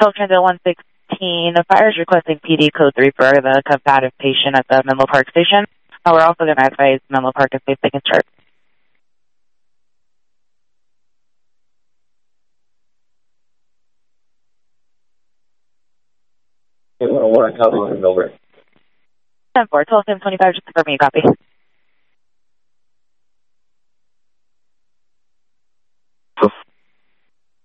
Health Transit 116, the fire is requesting PD code 3 for the combative patient at the Menlo Park station. We're also going to advise Menlo Park if they can start. Hey, 101, how long over? 10-4, 12-7-25, just confirm you copy.